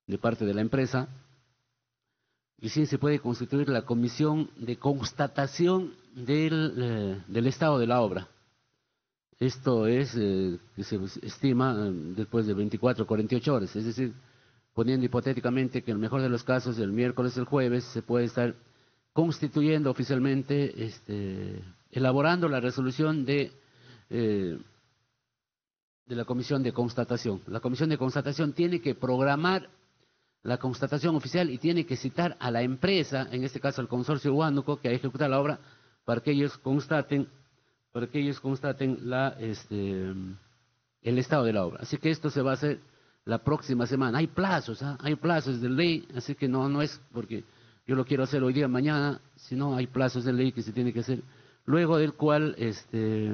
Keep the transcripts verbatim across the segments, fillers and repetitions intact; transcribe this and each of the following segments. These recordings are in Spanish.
de parte de la empresa. Y sí se puede constituir la comisión de constatación del, eh, del estado de la obra. Esto es eh, que se estima eh, después de veinticuatro a cuarenta y ocho horas, es decir, poniendo hipotéticamente que en el mejor de los casos el miércoles o el jueves se puede estar constituyendo oficialmente, este, elaborando la resolución de, eh, de la comisión de constatación. La comisión de constatación tiene que programar la constatación oficial y tiene que citar a la empresa, en este caso al consorcio Huánuco, que ha ejecutado la obra, para que ellos constaten, para que ellos constaten la, este, el estado de la obra. Así que esto se va a hacer la próxima semana. Hay plazos, ¿eh? Hay plazos de ley, así que no, no es porque yo lo quiero hacer hoy día, mañana, sino hay plazos de ley que se tiene que hacer, luego del cual este,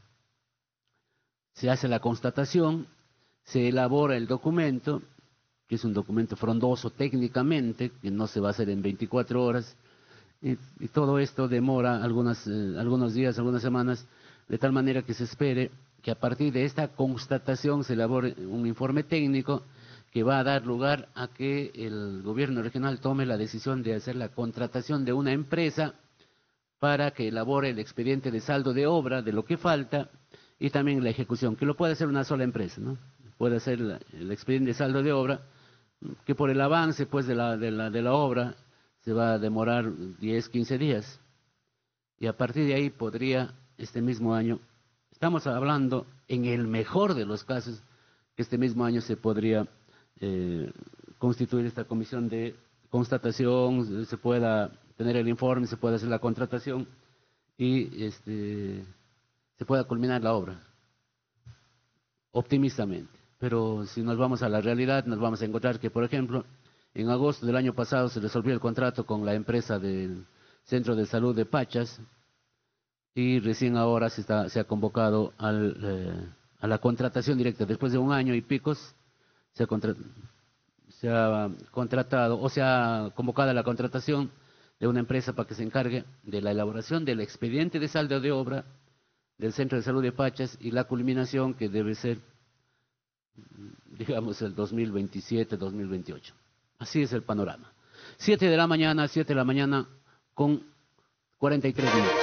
se hace la constatación, se elabora el documento, que es un documento frondoso técnicamente, que no se va a hacer en veinticuatro horas, y, y todo esto demora algunas, eh, algunos días, algunas semanas, de tal manera que se espere que a partir de esta constatación se elabore un informe técnico que va a dar lugar a que el gobierno regional tome la decisión de hacer la contratación de una empresa para que elabore el expediente de saldo de obra, de lo que falta, y también la ejecución, que lo puede hacer una sola empresa, ¿no? Puede hacer la, el expediente de saldo de obra, que por el avance pues de la, de la, de la obra se va a demorar diez, quince días, y a partir de ahí podría este mismo año, estamos hablando en el mejor de los casos, que este mismo año se podría eh, constituir esta comisión de constatación, se pueda tener el informe, se pueda hacer la contratación y este, se pueda culminar la obra, optimistamente. Pero si nos vamos a la realidad, nos vamos a encontrar que, por ejemplo, en agosto del año pasado se resolvió el contrato con la empresa del Centro de Salud de Pachas y recién ahora se, está, se ha convocado al, eh, a la contratación directa. Después de un año y picos se ha, contra, se ha contratado o se ha convocado a la contratación de una empresa para que se encargue de la elaboración del expediente de saldo de obra del Centro de Salud de Pachas y la culminación que debe ser, digamos, el dos mil veintisiete, dos mil veintiocho. Así es el panorama. Siete de la mañana, siete de la mañana con cuarenta y tres minutos.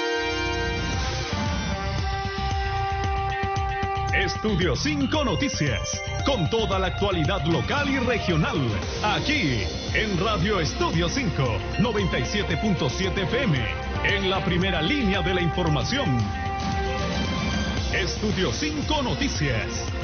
Estudio cinco Noticias, con toda la actualidad local y regional, aquí en Radio Estudio cinco, noventa y siete punto siete F M, en la primera línea de la información. Estudio cinco Noticias.